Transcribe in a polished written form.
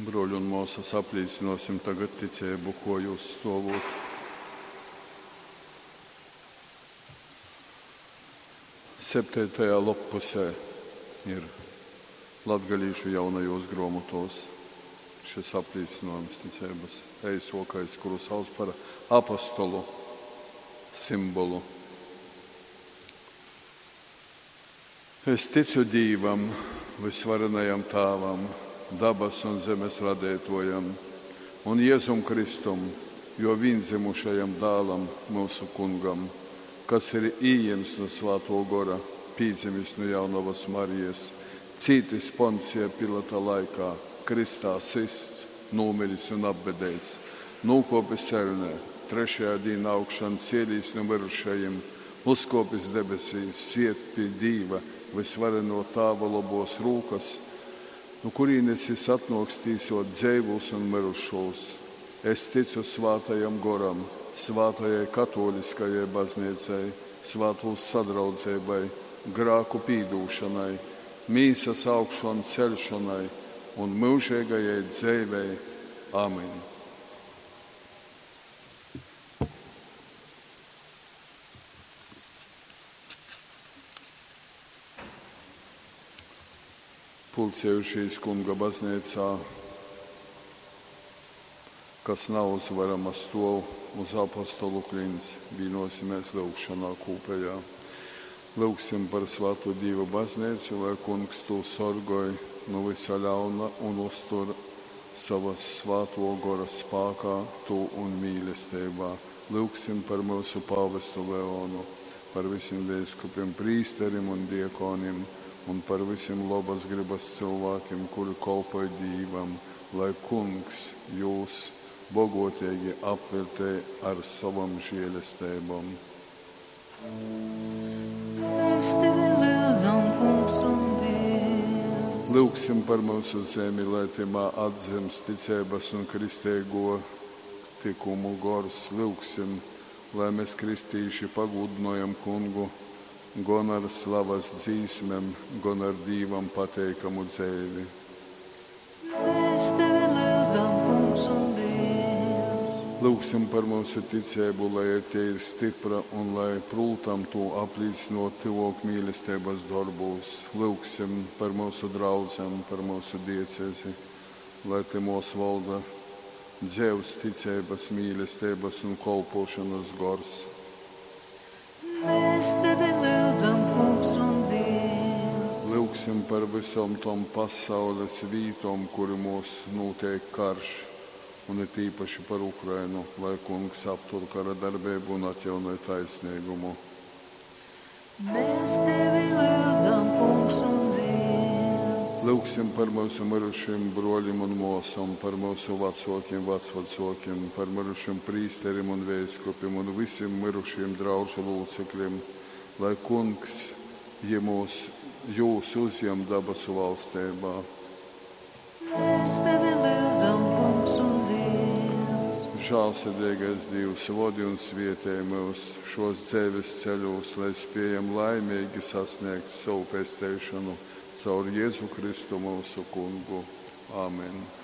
Broļi un mūsas, aplīsinosim tagad ticību, ko jūs stāvot. Septītajā lappusē ir latgalīšu jaunajos grāmatos šis aplīsinājums ticības eisokais, kuru sauc par apostolu simbolu. Es ticu Dīvam, visvarenajam Tāvam, dabas un zemes radētojam, un Jēzum Kristum, jo vienzimušajam dēlam, mūsu kungam, kas ir ījims no Svāto Gora, pīdzimis no Jaunavas Marijas, cītis Poncija Pilata laikā, kristā sists, nomiris un apbedēts, nūkopis sērnē, trešajā dienā augšan cielīs no mirušajiem, uzkopis debesīs, siet pie Dīva, visvareno Tāva labos rūkas, no kurīnes es atnokstīsot dzēvus un mirušos. Es ticu Svātajam Goram, Svātajai katoliskajai baznīcai, Svātos sadraudzībai, grāku pīdūšanai, mīsas augšana celšanai un mūžīgajai dzēvei. Amen. Pulcējušies kunga baznīcā, kas nav uzvarama stov uz apostolu klints, vienosimies lūgšanā kopējā. Lūgsim par Svāto Dieva baznīcu, lai kungs to sorgoj no visa ļauna un uztur savas Svāto Gora spēkā, to un mīlestībā. Lūgsim par mūsu pāvestu Leonu, par visiem veiskupiem, prīsterim un diekoniem, un par visiem labas gribas cilvēkiem, kuri kalpoja Dīvam, lai kungs jūs bogotīgi apveltē ar savam žēlestībām. Mēs tevi lūdzam, kungs un Dievs. Lūgsim par mūsu zemi, lai timā atzems ticības un kristīgo tikumu gors. Lūgsim, lai mēs kristīši pagudinojam kungu, gan ar slavas dzīsmēm, gan ar Dīvam pateikamu dzēvi. Mēs tevi lūdzam, kungs un Dievs. Lūgsim par mūsu ticību, lai tie ir stipra un lai prūtam to aplīcinot tivok mīlestības darbos. Lūgsim par mūsu draudzēm, par mūsu diecēzi, lai te mūs valda dzēvs ticības, mīlestības un kalpošanas gors. Mēs tevi lūdzam, kungs un Dievs. Lūgsim par visom tom pasaules vītom, kuri mūs notiek karš, un ir īpaši par Ukrainu, lai kungs aptur kara darbību un atjaunoj taisnīgumu. Mēs tevi lūdzam, kungs un Dievs. Lūgsim par mūsu mirušiem broļiem un mūsam, par mūsu vecākiem, vecvecākiem, par mirušiem prīsterim un veiskupiem un visiem mirušiem draugu locekļiem, lai kungs jūs uzņem dabasu valstībā. Mēs tevi lūdzam, kungs un Dievs. Žēlsirdīgais Dievs, vadi un svietē mūs šos dzīves ceļos, lai spējam laimīgi sasniegt savu pestīšanu caur Jēzu Kristu mūsu kungu. Amen.